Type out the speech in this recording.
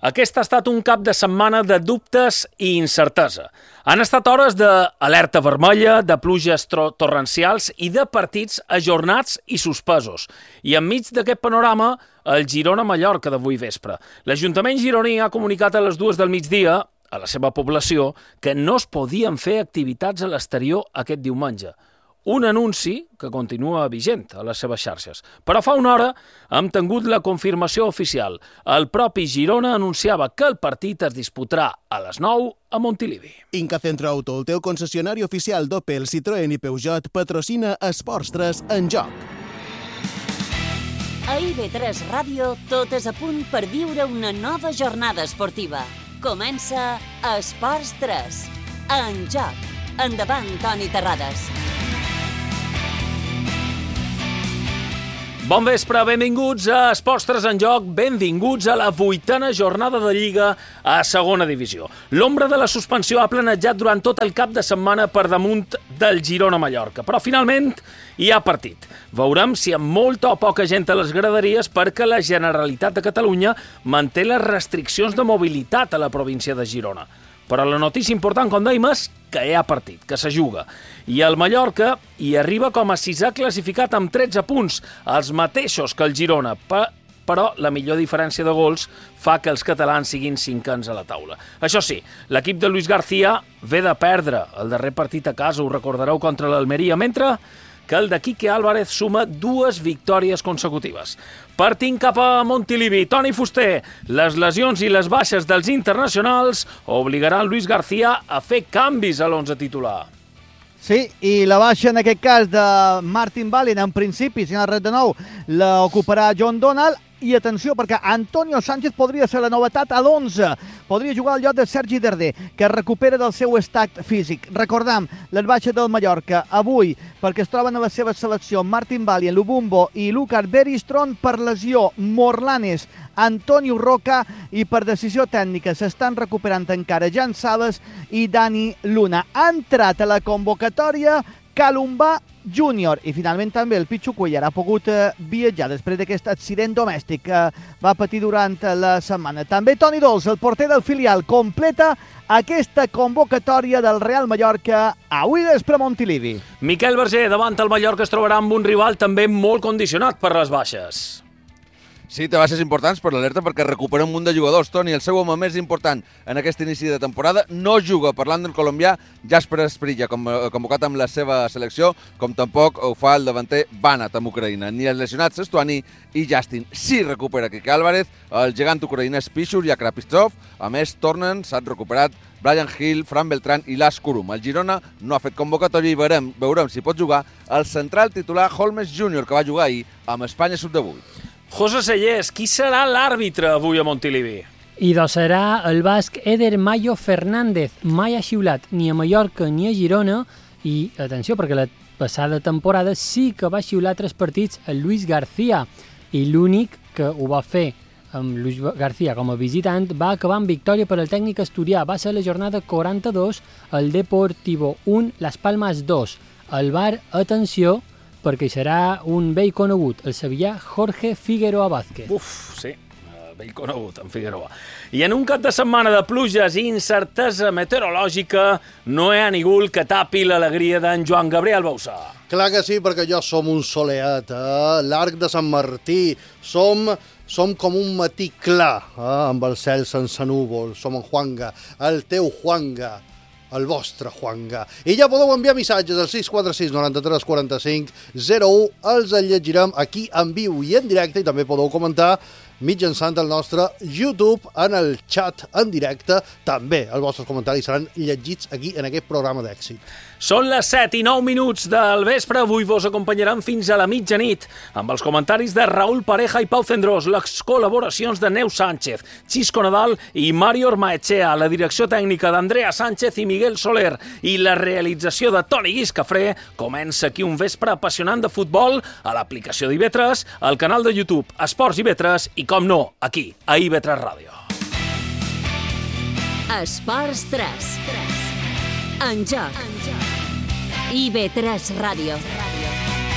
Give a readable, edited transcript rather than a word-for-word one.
Aquest ha estat un cap de setmana de dubtes i incertesa. Han estat hores d'alerta vermella, de pluges torrencials i de partits ajornats i suspesos. I enmig d'aquest panorama, el Girona-Mallorca d'avui vespre. L'Ajuntament gironí ha comunicat a les 2 del migdia a la seva població que no es podien fer activitats a l'exterior aquest diumenge. Un anunci que continua vigent a les seves xarxes. Però fa una hora hem tingut la confirmació oficial. El propi Girona anunciava que el partit es disputarà a les 9 a Montilivi. Inca Centro Auto, el teu concessionari oficial d'Opel, Citroën i Peugeot, patrocina Esports 3 en joc. A IB3 Ràdio tot és a punt per viure una nova jornada esportiva. Comença Esports 3 en joc. Endavant, Toni Terrades. Bon vespre, benvinguts a Esports 3 en joc, benvinguts a la 8a jornada de Lliga a segona divisió. L'ombra de la suspensió ha planejat durant tot el cap de setmana per damunt del Girona-Mallorca, però finalment hi ha partit. Veurem si amb molta o poca gent a les graderies perquè la Generalitat de Catalunya manté les restriccions de mobilitat a la província de Girona. Però la notícia important, com dèiem, és que hi ha partit, que se juga. I el Mallorca hi arriba com a 6è classificat amb 13 punts, els mateixos que el Girona, però la millor diferència de gols fa que els catalans siguin 5ens a la taula. Això sí, l'equip de Luis García ve de perdre el darrer partit a casa, ho recordareu, contra l'Almeria, mentre que el de Quique Álvarez suma 2 victòries consecutives. Partint cap a Montilivi, Toni Fuster, les lesions i les baixes dels internacionals obligaran Luis García a fer canvis a l'11 titular. Sí, i la baixa en aquest cas de Martin Balin, en principi, si no res de nou, l'ocuparà John Donald. I atenció, perquè Antonio Sánchez podria ser la novetat a l'11. Podria jugar al lloc de Sergi Darder, que recupera del seu estat físic. Recordam, les baixes del Mallorca avui, perquè es troben a la seva selecció Martin Balin, Lubumbo i Lukas Bergström per lesió, Morlanes, Antonio Roca, i per decisió tècnica s'estan recuperant encara Jan Sales i Dani Luna. Ha entrat a la convocatòria Calumbà Júnior i finalment també el Pichu Cuellar ha pogut viatjar després d'aquest accident domèstic que va patir durant la setmana. També Toni Dols, el porter del filial, completa aquesta convocatòria del Real Mallorca avui vespre a Montilivi. Miquel Berger, davant el Mallorca es trobarà amb un rival també molt condicionat per les baixes. Sí, té baixes importants per l'alerta perquè recupera un munt de jugadors. Toni, el seu home més important en aquest inici de temporada, no juga, parlant del colombià Jasper Esprilla, convocat amb la seva selecció, com tampoc ho fa el davanter Banat amb Ucraïna. Ni els lesionats Estuani i Justin. Sí recupera Quique Álvarez, el gegant ucraïnès Pichur i Akrapistov. A més, tornen, s'han recuperat Brian Hill, Fran Beltrán i Las Kurum. El Girona no ha fet convocatòria i veurem si pot jugar el central titular Holmes Júnior, que va jugar ahir amb Espanya sub-18. José Sellers, qui serà l'àrbitre avui a Montilivi? I serà el basc Eder Mayo Fernández. Mai ha xiulat ni a Mallorca ni a Girona i, atenció, perquè la passada temporada sí que va xiular 3 partits a Luis García i l'únic que ho va fer amb Luis García com a visitant va acabar amb victòria per al tècnic asturià. Va ser la jornada 42, el Deportivo 1, Las Palmas 2. El Bar, atenció, perquè serà un vell conegut, el sevillà Jorge Figueroa Vázquez. Sí, vell conegut, en Figueroa. I en un cap de setmana de pluges i incertesa meteorològica, no hi ha ningú que tapi l'alegria d'en Joan Gabriel Bausà. Clar que sí, perquè jo som un soleat, l'Arc de Sant Martí, som com un matí clar, amb el cel sense núvol, som en Juanga, el teu Juanga, el vostre Juanga. I ja podeu enviar missatges al 646 93 45 01. Els llegirem aquí en viu i en directe i també podeu comentar mitjançant el nostre YouTube en el xat en directe. També els vostres comentaris seran llegits aquí en aquest programa d'èxit. Són les 7:09 del vespre. Avui vos acompanyarem fins a la mitjanit amb els comentaris de Raúl Pareja i Pau Cendrós, les col·laboracions de Neus Sánchez, Xisco Nadal i Mario Ormaechea, la direcció tècnica d'Andrea Sánchez i Miguel Soler i la realització de Toni Guiscafré. Comença aquí un vespre apassionant de futbol a l'aplicació d'IB3, al canal de YouTube Esports IB3 i, com no, aquí, a IB3 Ràdio. Esports 3 en joc. IB3 Ràdio.